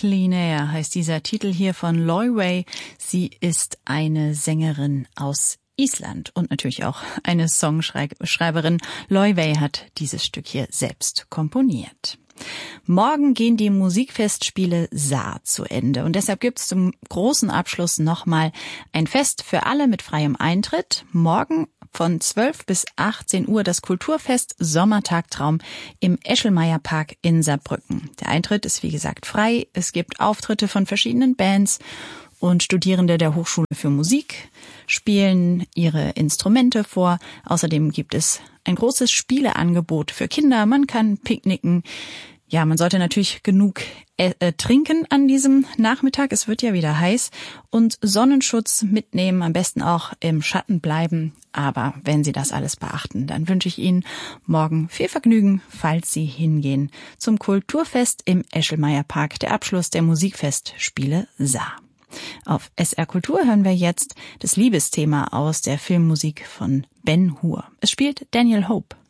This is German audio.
Clean Air heißt dieser Titel hier von Loiway. Sie ist eine Sängerin aus Island und natürlich auch eine Songschreiberin. Loiway hat dieses Stück hier selbst komponiert. Morgen gehen die Musikfestspiele Saar zu Ende und deshalb gibt es zum großen Abschluss nochmal ein Fest für alle mit freiem Eintritt. Morgen von 12 bis 18 Uhr das Kulturfest Sommertagtraum im Eschelmeierpark in Saarbrücken. Der Eintritt ist wie gesagt frei. Es gibt Auftritte von verschiedenen Bands und Studierende der Hochschule für Musik spielen ihre Instrumente vor. Außerdem gibt es ein großes Spieleangebot für Kinder. Man kann picknicken. Ja, man sollte natürlich genug trinken an diesem Nachmittag. Es wird ja wieder heiß. Und Sonnenschutz mitnehmen, am besten auch im Schatten bleiben. Aber wenn Sie das alles beachten, dann wünsche ich Ihnen morgen viel Vergnügen, falls Sie hingehen zum Kulturfest im Eschelmeierpark, der Abschluss der Musikfestspiele Saar. Auf SR Kultur hören wir jetzt das Liebesthema aus der Filmmusik von Ben Hur. Es spielt Daniel Hope.